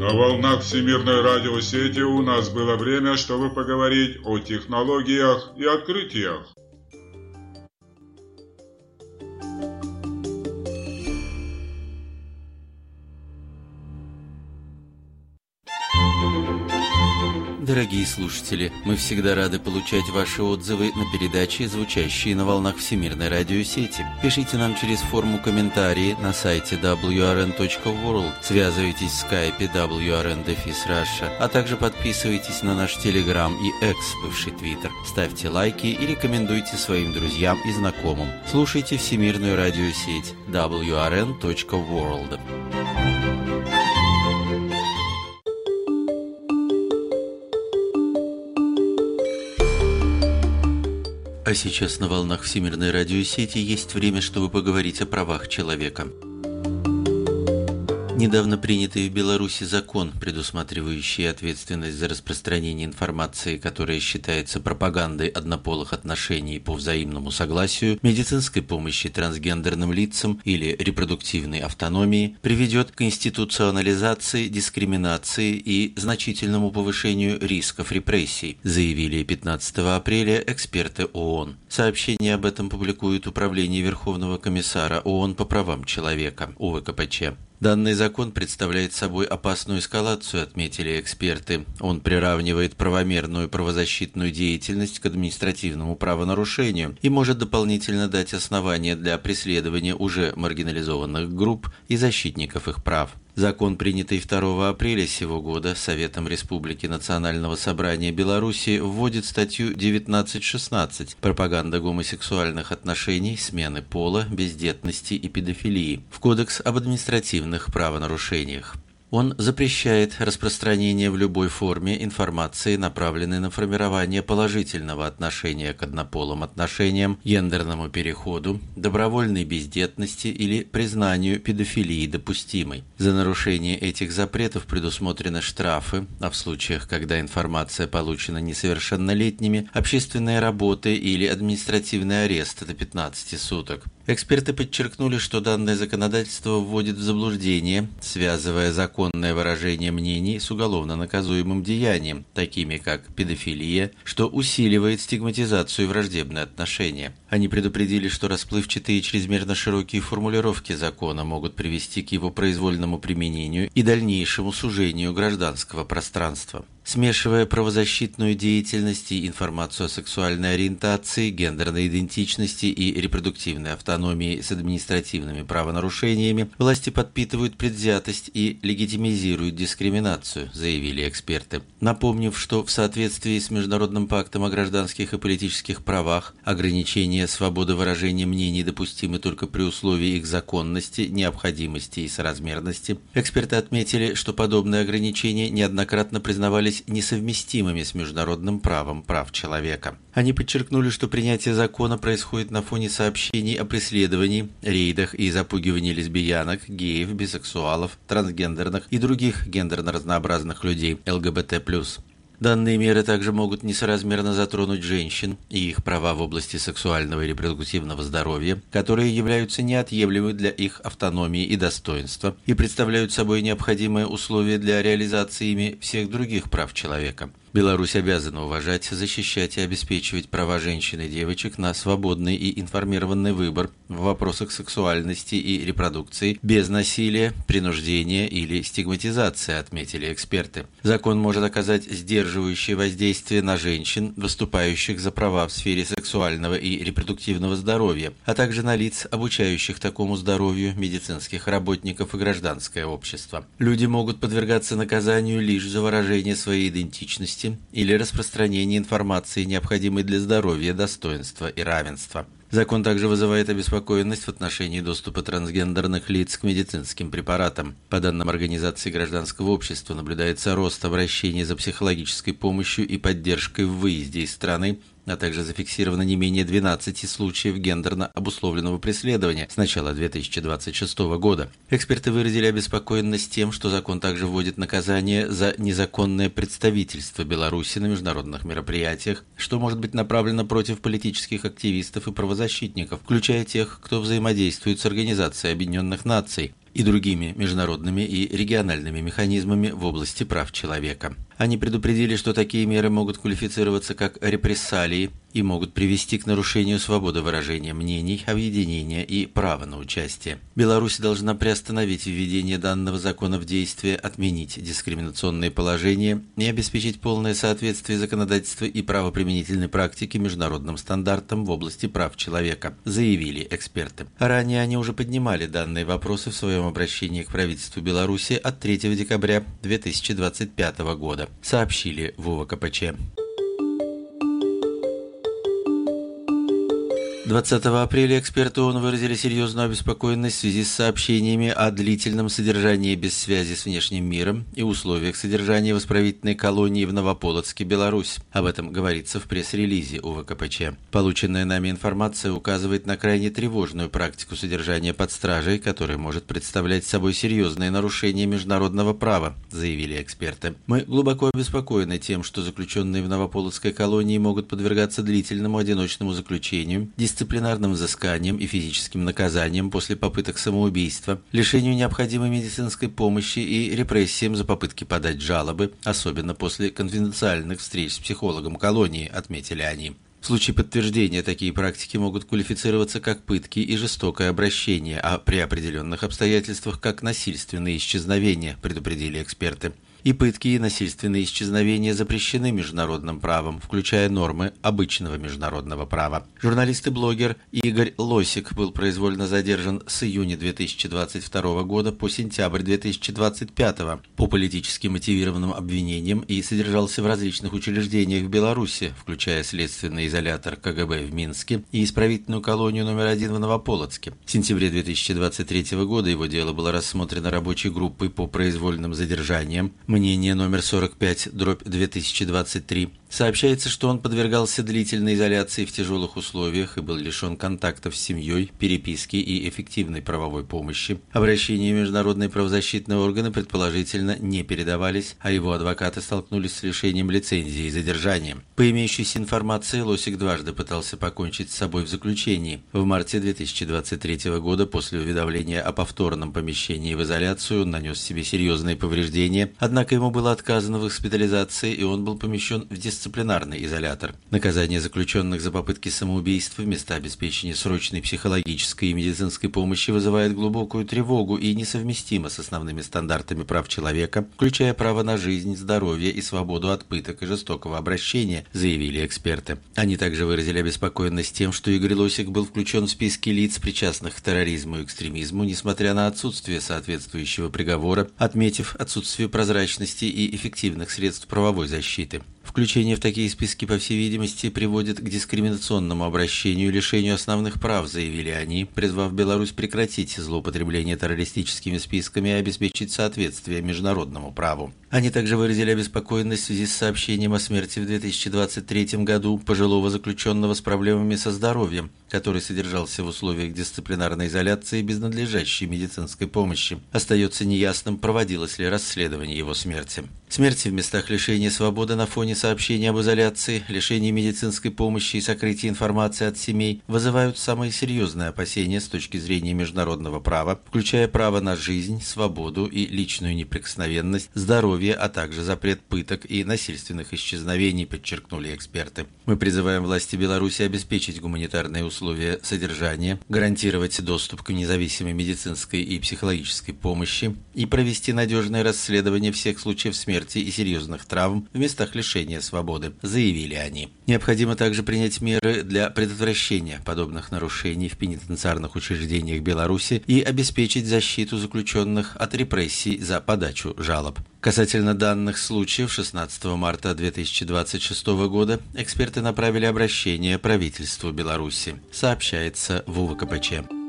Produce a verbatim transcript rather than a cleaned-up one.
На волнах Всемирной радиосети у нас было время, чтобы поговорить о технологиях и открытиях. Дорогие слушатели, мы всегда рады получать ваши отзывы на передачи, звучащие на волнах Всемирной радиосети. Пишите нам через форму комментарии на сайте дабл ю ар эн точка ворлд, связывайтесь в скайпе дабл ю ар эн дефис раша, а также подписывайтесь на наш Телеграм и Экс, бывший Твиттер. Ставьте лайки и рекомендуйте своим друзьям и знакомым. Слушайте Всемирную радиосеть дабл ю ар эн точка ворлд. А сейчас на волнах Всемирной радиосети есть время, чтобы поговорить о правах человека. Недавно принятый в Беларуси закон, предусматривающий ответственность за распространение информации, которая считается пропагандой однополых отношений по взаимному согласию, медицинской помощи трансгендерным лицам или репродуктивной автономии, приведет к институционализации, дискриминации и значительному повышению рисков репрессий, заявили пятнадцатого апреля эксперты ООН. Сообщение об этом публикует Управление Верховного комиссара ООН по правам человека, У В К П Ч. Данный закон представляет собой опасную эскалацию, отметили эксперты. Он приравнивает правомерную правозащитную деятельность к административному правонарушению и может дополнительно дать основания для преследования уже маргинализованных групп и защитников их прав. Закон, принятый второго апреля сего года Советом Республики Национального собрания Беларуси, вводит статью девятнадцать шестнадцать «Пропаганда гомосексуальных отношений, смены пола, бездетности и педофилии» в Кодекс об административных правонарушениях. Он запрещает распространение в любой форме информации, направленной на формирование положительного отношения к однополым отношениям, гендерному переходу, добровольной бездетности или признанию педофилии допустимой. За нарушение этих запретов предусмотрены штрафы, а в случаях, когда информация получена несовершеннолетними, общественные работы или административный арест до пятнадцати суток. Эксперты подчеркнули, что данное законодательство вводит в заблуждение, связывая законное выражение мнений с уголовно наказуемым деянием, такими как педофилия, что усиливает стигматизацию и враждебные отношения. Они предупредили, что расплывчатые и чрезмерно широкие формулировки закона могут привести к его произвольному применению и дальнейшему сужению гражданского пространства. Смешивая правозащитную деятельность и информацию о сексуальной ориентации, гендерной идентичности и репродуктивной автономии с административными правонарушениями, власти подпитывают предвзятость и легитимизируют дискриминацию, заявили эксперты. Напомнив, что в соответствии с Международным пактом о гражданских и политических правах ограничения свободы выражения мнений допустимы только при условии их законности, необходимости и соразмерности, эксперты отметили, что подобные ограничения неоднократно признавались несовместимыми с международным правом прав человека. Они подчеркнули, что принятие закона происходит на фоне сообщений о преследовании, рейдах и запугивании лесбиянок, геев, бисексуалов, трансгендерных и других гендерно-разнообразных людей Л Г Б Т плюс. Данные меры также могут несоразмерно затронуть женщин и их права в области сексуального и репродуктивного здоровья, которые являются неотъемлемой для их автономии и достоинства и представляют собой необходимое условие для реализации ими всех других прав человека. Беларусь обязана уважать, защищать и обеспечивать права женщин и девочек на свободный и информированный выбор в вопросах сексуальности и репродукции без насилия, принуждения или стигматизации, отметили эксперты. Закон может оказать сдерживающее воздействие на женщин, выступающих за права в сфере сексуального и репродуктивного здоровья, а также на лиц, обучающих такому здоровью, медицинских работников и гражданское общество. Люди могут подвергаться наказанию лишь за выражение своей идентичности или распространение информации, необходимой для здоровья, достоинства и равенства. Закон также вызывает обеспокоенность в отношении доступа трансгендерных лиц к медицинским препаратам. По данным Организации гражданского общества, наблюдается рост обращений за психологической помощью и поддержкой в выезде из страны, а также зафиксировано не менее двенадцати случаев гендерно обусловленного преследования с начала две тысячи двадцать шестого года. Эксперты выразили обеспокоенность тем, что закон также вводит наказание за незаконное представительство Беларуси на международных мероприятиях, что может быть направлено против политических активистов и правозащитников, включая тех, кто взаимодействует с Организацией Объединенных Наций. и другими международными и региональными механизмами в области прав человека. Они предупредили, что такие меры могут квалифицироваться как репрессалии и могут привести к нарушению свободы выражения мнений, объединения и права на участие. Беларусь должна приостановить введение данного закона в действие, отменить дискриминационные положения и обеспечить полное соответствие законодательства и правоприменительной практики международным стандартам в области прав человека, заявили эксперты. Ранее они уже поднимали данные вопросы в своем обращении к правительству Беларуси от третьего декабря две тысячи двадцать пятого года, сообщили в УВКПЧ. двадцатого апреля эксперты ООН выразили серьезную обеспокоенность в связи с сообщениями о длительном содержании без связи с внешним миром и условиях содержания в исправительной колонии в Новополоцке, Беларусь. Об этом говорится в пресс-релизе УВКПЧ. Полученная нами информация указывает на крайне тревожную практику содержания под стражей, которая может представлять собой серьезные нарушения международного права, заявили эксперты. Мы глубоко обеспокоены тем, что заключенные в Новополоцкой колонии могут подвергаться длительному одиночному заключению, дисциплинарным взысканием и физическим наказанием после попыток самоубийства, лишению необходимой медицинской помощи и репрессиям за попытки подать жалобы, особенно после конфиденциальных встреч с психологом колонии, отметили они. В случае подтверждения такие практики могут квалифицироваться как пытки и жестокое обращение, а при определенных обстоятельствах как насильственные исчезновения, предупредили эксперты. И пытки, и насильственные исчезновения запрещены международным правом, включая нормы обычного международного права. Журналист и блогер Игорь Лосик был произвольно задержан с июня две тысячи двадцать второго года по сентябрь две тысячи двадцать пятого по политически мотивированным обвинениям и содержался в различных учреждениях в Беларуси, включая следственный изолятор КГБ в Минске и исправительную колонию номер один в Новополоцке. В сентябре две тысячи двадцать третьего года его дело было рассмотрено рабочей группой по произвольным задержаниям. Мнение номер сорок пять дробь две тысячи двадцать три. Сообщается, что он подвергался длительной изоляции в тяжелых условиях и был лишен контактов с семьей, переписки и эффективной правовой помощи. Обращения в международные правозащитные органы предположительно не передавались, а его адвокаты столкнулись с лишением лицензии и задержанием. По имеющейся информации, Лосик дважды пытался покончить с собой в заключении. В марте две тысячи двадцать третьего года после уведомления о повторном помещении в изоляцию он нанес себе серьезные повреждения, однако ему было отказано в госпитализации, и он был помещен в дисциплинарный дисциплинарный изолятор. Наказание заключенных за попытки самоубийства вместо обеспечения срочной психологической и медицинской помощи вызывает глубокую тревогу и несовместимо с основными стандартами прав человека, включая право на жизнь, здоровье и свободу от пыток и жестокого обращения, заявили эксперты. Они также выразили обеспокоенность тем, что Игорь Лосик был включен в списки лиц, причастных к терроризму и экстремизму, несмотря на отсутствие соответствующего приговора, отметив отсутствие прозрачности и эффективных средств правовой защиты. Включение в такие списки, по всей видимости, приводит к дискриминационному обращению и лишению основных прав, заявили они, призвав Беларусь прекратить злоупотребление террористическими списками и обеспечить соответствие международному праву. Они также выразили обеспокоенность в связи с сообщением о смерти в две тысячи двадцать третьем году пожилого заключенного с проблемами со здоровьем, который содержался в условиях дисциплинарной изоляции без надлежащей медицинской помощи. Остается неясным, проводилось ли расследование его смерти. Смерти в местах лишения свободы на фоне сообщений об изоляции, лишении медицинской помощи и сокрытии информации от семей вызывают самые серьезные опасения с точки зрения международного права, включая право на жизнь, свободу и личную неприкосновенность, здоровье, а также запрет пыток и насильственных исчезновений, подчеркнули эксперты. Мы призываем власти Беларуси обеспечить гуманитарные условия содержания, гарантировать доступ к независимой медицинской и психологической помощи и провести надежное расследование всех случаев смерти и серьезных травм в местах лишения свободы, заявили они. Необходимо также принять меры для предотвращения подобных нарушений в пенитенциарных учреждениях Беларуси и обеспечить защиту заключенных от репрессий за подачу жалоб. Касательно данных случаев, шестнадцатого марта две тысячи двадцать шестого года эксперты направили обращение правительству Беларуси, сообщается в УВКПЧ.